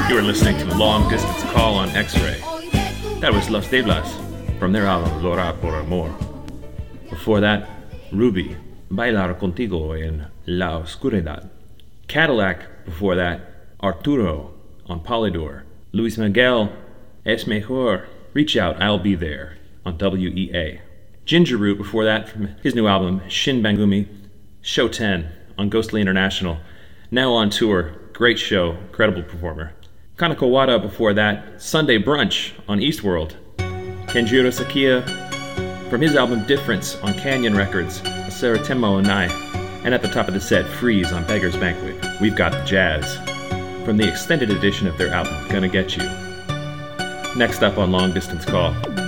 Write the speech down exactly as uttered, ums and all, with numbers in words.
You are listening to Long Distance Call on X-Ray. That was Los Deblas from their album Llorar por Amor. Before that, Ruby, Bailar Contigo en La Oscuridad. Cadillac, before that, Arturo on Polydor. Luis Miguel, Es Mejor, Reach Out, I'll Be There on W E A. Ginger Root, before that, from his new album Shin Bangumi, Show ten on Ghostly International. Now on tour, great show, incredible performer. Kanako Wada, before that, Sunday Brunch on Eastworld. Kenjiro Sakiya from his album Difference on Canyon Records, Saratemo Onai. And at the top of the set, Freeze on Beggar's Banquet. We've got Jazz from the extended edition of their album, Gonna Get You. Next up on Long Distance Call,